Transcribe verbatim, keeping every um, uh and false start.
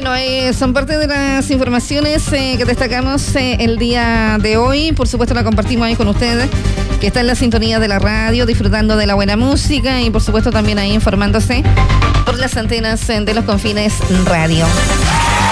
Bueno, eh, son parte de las informaciones eh, que destacamos eh, el día de hoy. Por supuesto, la compartimos ahí con ustedes, que está en la sintonía de la radio, disfrutando de la buena música y, por supuesto, también ahí informándose por las antenas eh, de Los Confines Radio.